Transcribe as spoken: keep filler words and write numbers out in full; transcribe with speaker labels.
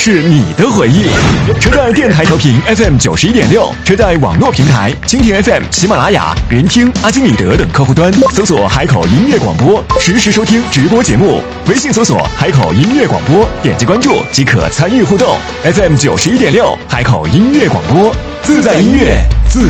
Speaker 1: 是你的回忆。车载电台调频 F M 九十一点六，车载网络平台蜻蜓 F M、喜马拉雅、云听、阿基米德等客户端搜索海口音乐广播，实时收听直播节目。微信搜索海口音乐广播，点击关注即可参与互动。F M 九十一点六，海口音乐广播，自在音乐，自